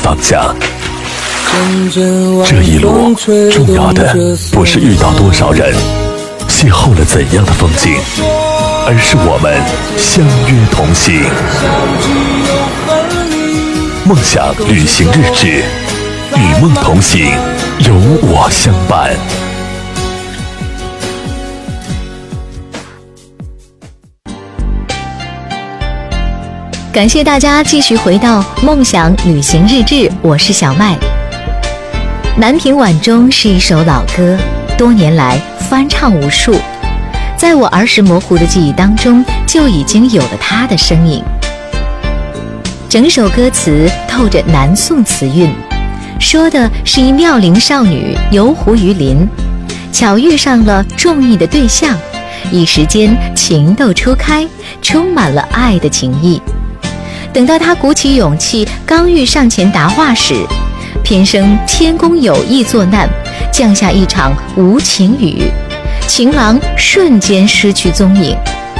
方向。这一路重要的不是遇到多少人，邂逅了怎样的风景，而是我们相约同行。梦想旅行日志，与梦同行，有我相伴。 感谢大家继续回到梦想旅行日志，我是小麦。南屏晚钟是一首老歌，多年来翻唱无数，在我儿时模糊的记忆当中就已经有了它的身影。整首歌词透着南宋词韵，说的是一妙龄少女游湖于林，巧遇上了中意的对象，一时间情窦初开，充满了爱的情意。等到她鼓起勇气刚欲上前答话时，偏生天公有意作难，降下一场无情雨，情郎瞬间失去踪影。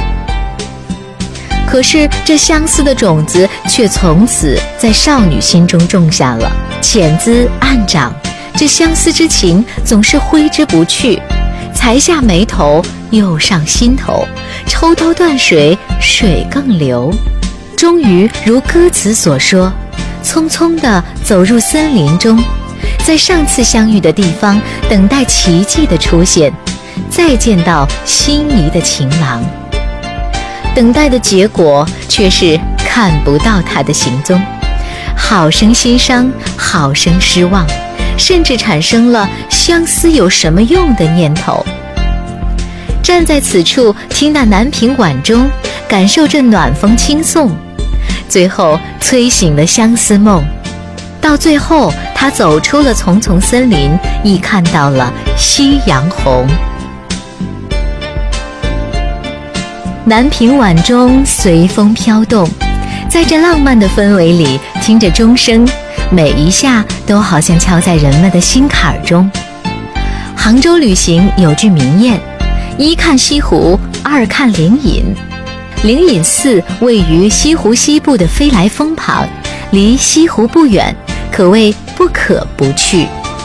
可是这相思的种子却从此在少女心中种下了，潜滋暗长，这相思之情总是挥之不去，才下眉头又上心头，抽刀断水，水更流。终于如歌词所说，匆匆地走入森林中，在上次相遇的地方等待奇迹的出现，再见到心仪的情郎。等待的结果却是看不到他的行踪，好生心伤，好生失望，甚至产生了相思有什么用的念头。站在此处听那南屏晚钟，感受这暖风轻送，最后催醒了相思梦。到最后他走出了丛丛森林，亦看到了夕阳红。南屏晚钟随风飘动，在这浪漫的氛围里，听着钟声，每一下都好像敲在人们的心坎中。杭州旅行有句名谚，一看西湖，二看灵隐。灵隐寺位于西湖西部的飞来峰旁，离西湖不远，可谓不可不去。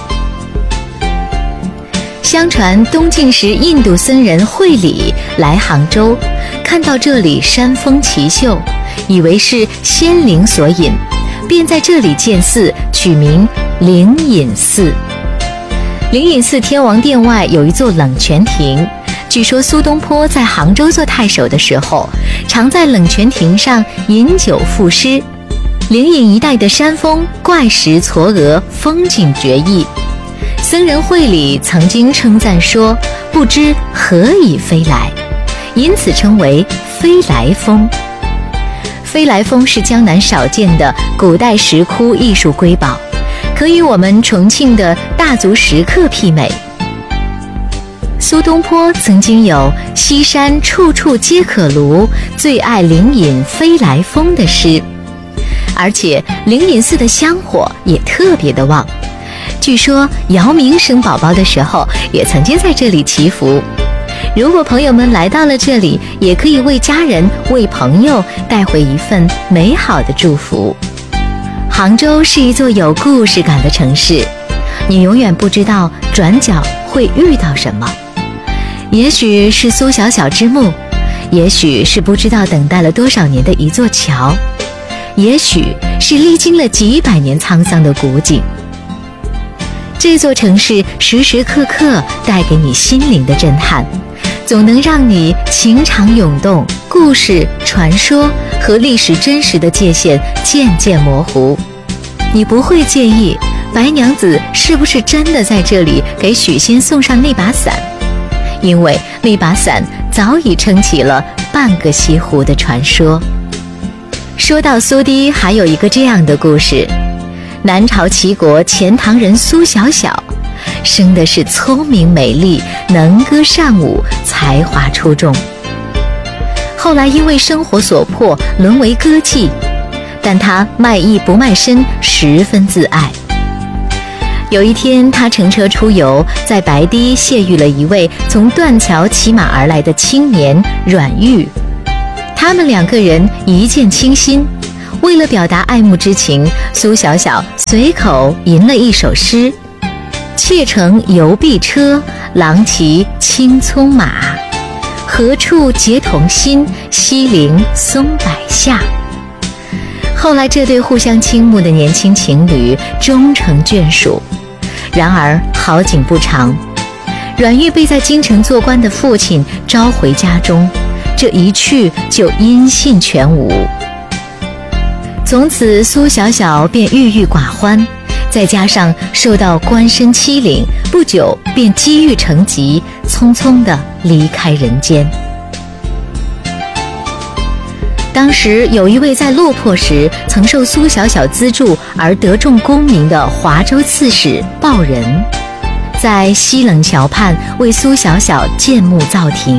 相传东晋时印度僧人慧理来杭州，看到这里山峰奇秀，以为是仙灵所引，便在这里建寺，取名灵隐寺。灵隐寺天王殿外有一座冷泉亭，据说苏东坡在杭州做太守的时候，常在冷泉亭上饮酒赋诗。灵隐一带的山峰怪石嵯峨，风景绝异。僧人慧理曾经称赞说，不知何以飞来，因此称为飞来峰。飞来峰是江南少见的古代石窟艺术瑰宝，可与我们重庆的大足石刻媲美。苏东坡曾经有西山处处皆可庐，最爱灵隐飞来峰的诗，而且灵隐寺的香火也特别的旺。据说姚明生宝宝的时候也曾经在这里祈福。如果朋友们来到了这里，也可以为家人为朋友带回一份美好的祝福。杭州是一座有故事感的城市，你永远不知道转角会遇到什么，也许是苏小小之墓，也许是不知道等待了多少年的一座桥，也许是历经了几百年沧桑的古井。这座城市时时刻刻带给你心灵的震撼，总能让你情长涌动，故事、传说和历史真实的界限渐渐模糊。你不会介意白娘子是不是真的在这里给许仙送上那把伞，因为那把伞早已撑起了半个西湖的传说。说到苏堤，还有一个这样的故事。南朝齐国钱塘人苏小小，生的是聪明美丽，能歌善舞，才华出众。后来因为生活所迫，沦为歌妓，但他卖艺不卖身，十分自爱。有一天，他乘车出游，在白堤邂遇了一位从断桥骑马而来的青年阮玉。他们两个人一见倾心， 为了表达爱慕之情，苏小小随口吟了一首诗：妾乘游碧车，郎骑青葱马。何处结同心，西陵松柏下。后来这对互相倾慕的年轻情侣终成眷属。然而好景不长，阮玉被在京城做官的父亲召回家中，这一去就音信全无。从此苏小小便郁郁寡欢，再加上受到官身欺凌，不久便积郁成疾，匆匆地离开人间。当时有一位在落魄时曾受苏小小资助而得中功名的华州刺史鲍仁，在西冷桥畔为苏小小建墓造亭。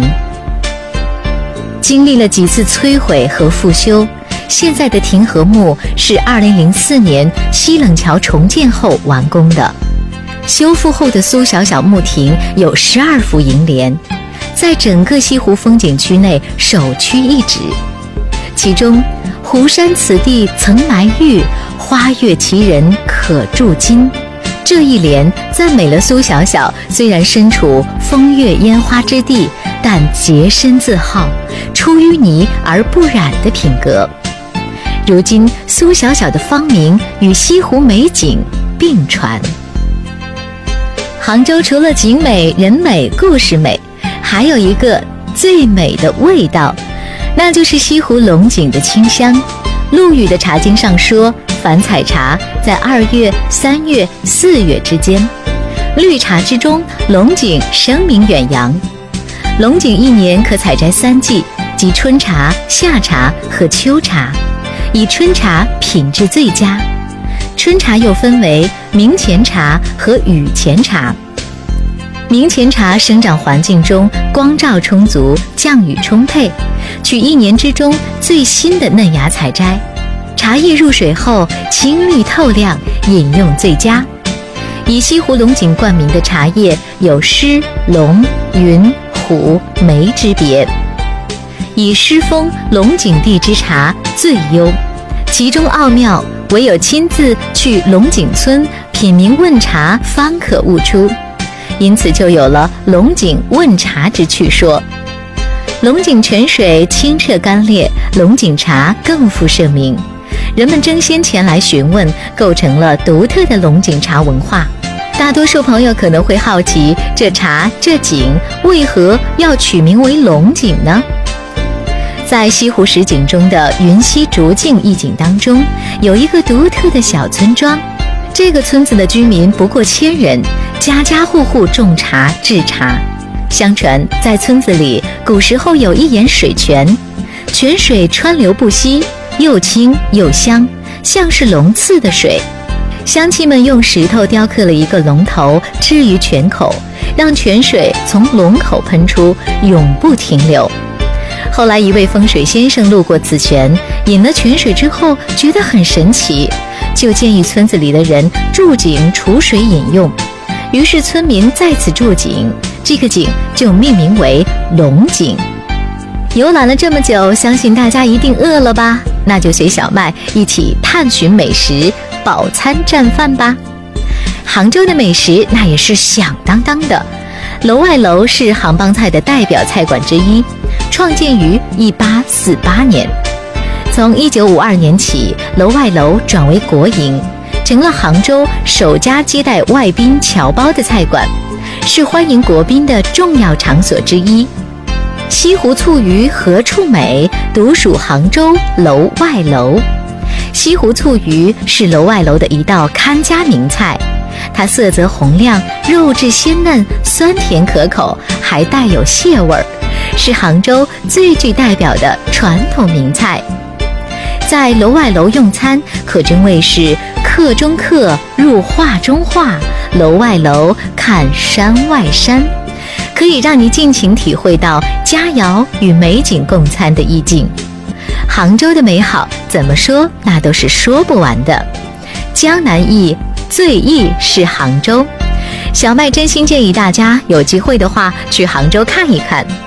经历了几次摧毁和复修，现在的亭和墓是2004年西冷桥重建后完工的。修复后的苏小小墓亭有12幅楹联，在整个西湖风景区内首屈一指。其中湖山此地曾埋玉，花月其人可铸金，这一联赞美了苏小小虽然身处风月烟花之地，但洁身自好，出淤泥而不染的品格。如今苏小小的芳名与西湖美景并传。杭州除了景美、人美、故事美，还有一个最美的味道，那就是西湖龙井的清香。陆羽的茶经上说，凡采茶在2月、3月、4月之间。绿茶之中，龙井声名远扬。龙井一年可采摘3季，即春茶、夏茶和秋茶，以春茶品质最佳。春茶又分为明前茶和雨前茶。明前茶生长环境中光照充足，降雨充沛，取1年之中最新的嫩芽采摘，茶叶入水后青绿透亮，饮用最佳。以西湖龙井冠名的茶叶有狮、龙、云、虎、梅之别，以狮峰龙井地之茶最优，其中奥妙唯有亲自去龙井村品茗问茶方可悟出，因此就有了龙井问茶之趣说。龙井泉水清澈甘冽，龙井茶更负盛名，人们争先前来询问，构成了独特的龙井茶文化。大多数朋友可能会好奇，这茶这井为何要取名为龙井呢？在西湖十景中的云溪竹径一景当中，有一个独特的小村庄，这个村子的居民不过1000人，家家户户种茶制茶。相传在村子里古时候有一眼水泉，泉水川流不息，又清又香，像是龙赐的水。乡亲们用石头雕刻了一个龙头置于泉口，让泉水从龙口喷出，永不停留。后来一位风水先生路过此泉，饮了泉水之后觉得很神奇，就建议村子里的人筑井储水饮用。于是村民在此筑井，这个井就命名为龙井。游览了这么久，相信大家一定饿了吧？那就随小麦一起探寻美食，饱餐战饭吧。杭州的美食那也是响当当的，楼外楼是杭帮菜的代表菜馆之一，创建于1848年。从1952年起，楼外楼转为国营，成了杭州首家接待外宾侨胞的菜馆，是欢迎国宾的重要场所之一。西湖醋鱼何处美，独属杭州楼外楼。西湖醋鱼是楼外楼的一道看家名菜，它色泽红亮，肉质鲜嫩，酸甜可口，还带有蟹味儿，是杭州最具代表的传统名菜。在楼外楼用餐，可真谓是客中客，入画中画，楼外楼看山外山，可以让你尽情体会到佳肴与美景共餐的意境。杭州的美好怎么说那都是说不完的，江南忆，最忆是杭州。小麦真心建议大家有机会的话去杭州看一看。